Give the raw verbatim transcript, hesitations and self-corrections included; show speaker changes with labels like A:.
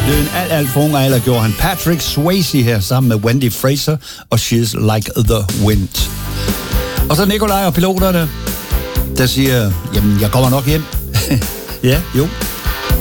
A: Det er en alt, alt for ung alder, gjorde han Patrick Swayze her sammen med Wendy Fraser og She's Like the Wind. Og så Nikolaj og piloterne, der siger, jamen, jeg kommer nok hjem. Ja, jo,